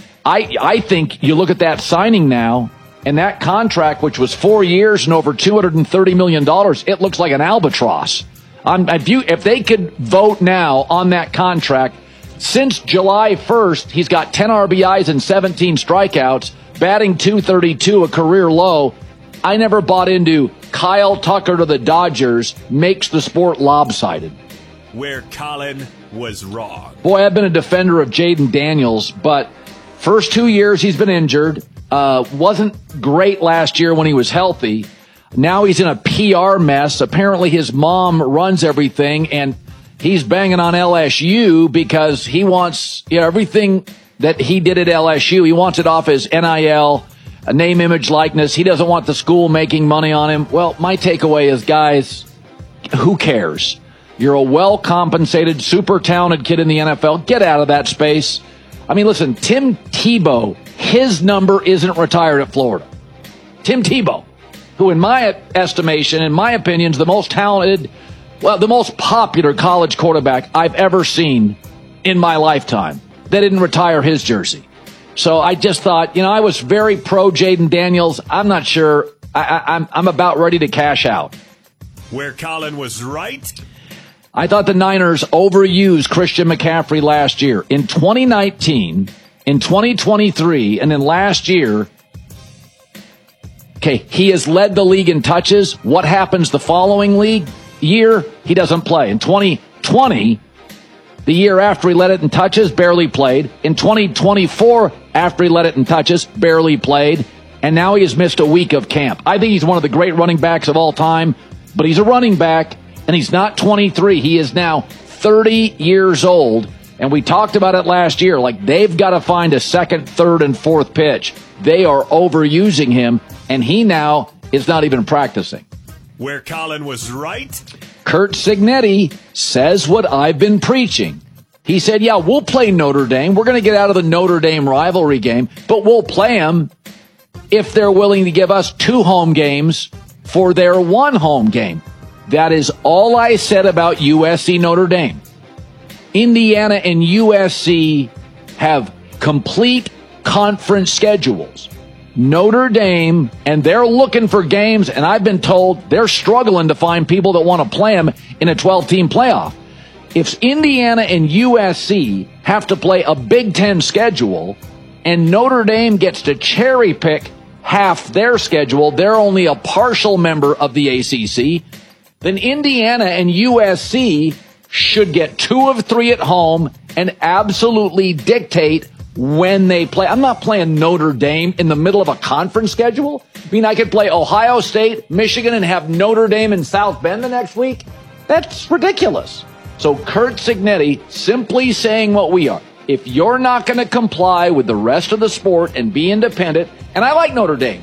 I I think you look at that signing now, and that contract, which was four years and over two hundred thirty million dollars, it looks like an albatross. Um, if, you, if they could vote now on that contract, since July first, he's got ten R B Is and seventeen strikeouts, batting two thirty-two, a career low. I never bought into Kyle Tucker to the Dodgers makes the sport lopsided. Where Colin was wrong. Boy, I've been a defender of Jaden Daniels, but first two years he's been injured. Uh, wasn't great last year when he was healthy. Now he's in a P R mess. Apparently his mom runs everything, and he's banging on L S U because he wants, you know, everything that he did at L S U. He wants it off his N I L, a name, image, likeness. He doesn't want the school making money on him. Well, my takeaway is, guys, who cares? You're a well-compensated, super talented kid in the N F L. Get out of that space. I mean, listen, Tim Tebow, his number isn't retired at Florida. Tim Tebow, who in my estimation, in my opinion, is the most talented, well, the most popular college quarterback I've ever seen in my lifetime. They didn't retire his jersey. So I just thought, you know, I was very pro Jaden Daniels. I'm not sure. I, I, I'm, I'm about ready to cash out. Where Colin was right. I thought the Niners overused Christian McCaffrey last year. In twenty nineteen, in twenty twenty-three, and then last year, okay, he has led the league in touches. What happens the following league year? He doesn't play. In twenty twenty, the year after he led it in touches, barely played. In twenty twenty-four, after he led it in touches, barely played. And now he has missed a week of camp. I think he's one of the great running backs of all time, but he's a running back, and he's not twenty-three. He is now thirty years old. And we talked about it last year. Like, they've got to find a second, third, and fourth pitch. They are overusing him, and he now is not even practicing. Where Colin was right. Curt Cignetti says what I've been preaching. He said, yeah, we'll play Notre Dame. We're going to get out of the Notre Dame rivalry game, but we'll play them if they're willing to give us two home games for their one home game. That is all I said about U S C Notre Dame. Indiana and U S C have complete conference schedules. Notre Dame, and they're looking for games, and I've been told they're struggling to find people that want to play them in a twelve-team playoff. If Indiana and U S C have to play a Big Ten schedule, and Notre Dame gets to cherry pick half their schedule, they're only a partial member of the A C C, then Indiana and U S C should get two of three at home and absolutely dictate when they play. I'm not playing Notre Dame in the middle of a conference schedule. I mean, I could play Ohio State, Michigan, and have Notre Dame in South Bend the next week. That's ridiculous. So Curt Cignetti simply saying what we are. If you're not going to comply with the rest of the sport and be independent, and I like Notre Dame,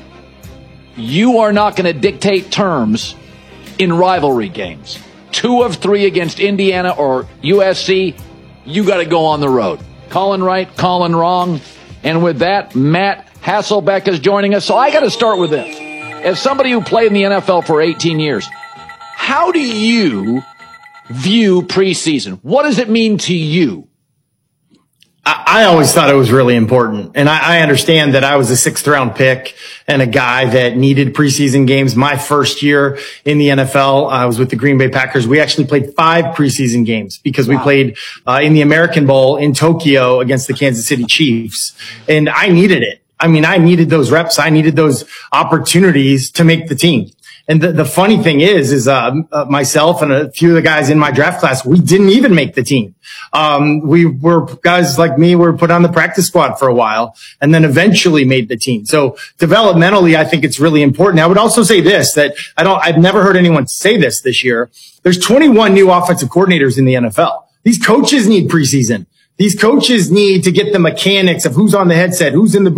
you are not going to dictate terms in rivalry games. Two of three against Indiana or U S C, you got to go on the road. Colin right, Colin wrong. And with that, Matt Hasselbeck is joining us. So I got to start with this. As somebody who played in the N F L for eighteen years, how do you view preseason? What does it mean to you? I always thought it was really important. And I, I understand that I was a sixth round pick and a guy that needed preseason games. My first year in the N F L, I was with the Green Bay Packers. We actually played five preseason games because we wow. played uh, in the American Bowl in Tokyo against the Kansas City Chiefs. And I needed it. I mean, I needed those reps. I needed those opportunities to make the team. And the, the funny thing is, is, uh, uh, myself and a few of the guys in my draft class, we didn't even make the team. Um, we were guys like me were put on the practice squad for a while and then eventually made the team. So developmentally, I think it's really important. I would also say this, that I don't, I've never heard anyone say this this year. There's twenty-one new offensive coordinators in the N F L. These coaches need preseason. These coaches need to get the mechanics of who's on the headset, who's in the